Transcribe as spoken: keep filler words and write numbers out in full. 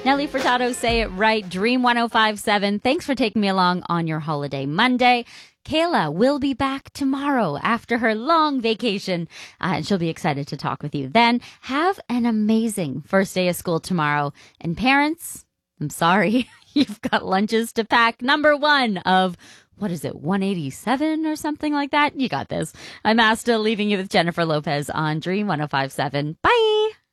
Nelly Furtado, Say It Right, Dream one oh five point seven. Thanks for taking me along on your holiday Monday. Kayla will be back tomorrow after her long vacation, uh, and she'll be excited to talk with you then. Have an amazing first day of school tomorrow. And parents, I'm sorry, you've got lunches to pack. Number one of, what is it, one eighty-seven or something like that? You got this. I'm Asta, leaving you with Jennifer Lopez on Dream one oh five point seven. Bye.